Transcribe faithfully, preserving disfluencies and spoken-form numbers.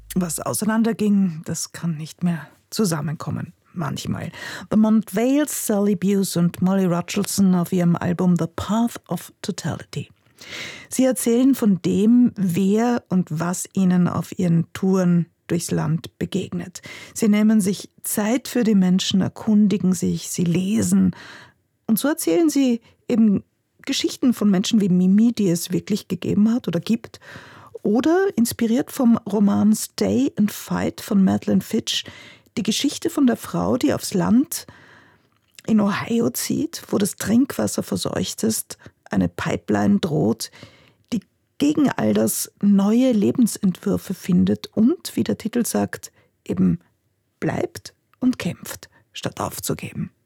Was auseinanderging, das kann nicht mehr zusammenkommen. Manchmal. Lamont Vales, Sally Buse und Molly Rutchelson auf ihrem Album The Path of Totality. Sie erzählen von dem, wer und was ihnen auf ihren Touren durchs Land begegnet. Sie nehmen sich Zeit für die Menschen, erkundigen sich, sie lesen. Und so erzählen sie eben Geschichten von Menschen wie Mimi, die es wirklich gegeben hat oder gibt. Oder, inspiriert vom Roman Stay and Fight von Madeline Fitch, die Geschichte von der Frau, die aufs Land in Ohio zieht, wo das Trinkwasser verseucht ist, eine Pipeline droht, die gegen all das neue Lebensentwürfe findet und, wie der Titel sagt, eben bleibt und kämpft, statt aufzugeben.